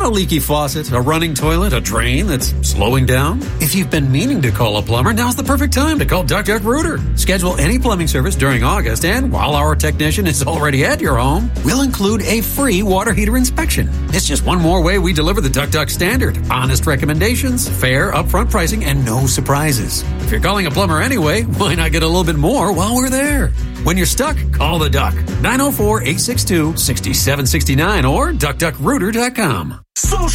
A leaky faucet, a running toilet, a drain that's slowing down? If you've been meaning to call a plumber, now's the perfect time to call Duck Duck Rooter. Schedule any plumbing service during August, and while our technician is already at your home, we'll include a free water heater inspection. It's just one more way we deliver the Duck Duck standard. Honest recommendations, fair upfront pricing, and no surprises. If you're calling a plumber anyway, why not get a little bit more while we're there? When you're stuck, call the Duck. 904-862-6769 or duckduckrooter.com. Social